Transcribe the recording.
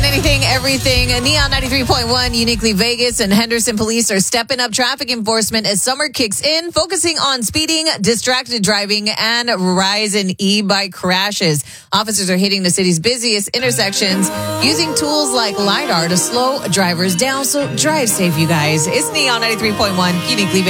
and anything, everything. Neon 93.1, Uniquely Vegas, and Henderson police are stepping up traffic enforcement as summer kicks in, focusing on speeding, distracted driving, and rise in e-bike crashes. Officers are hitting the city's busiest intersections using tools like LiDAR to slow drivers down. So drive safe, you guys. It's Neon 93.1, Uniquely Vegas.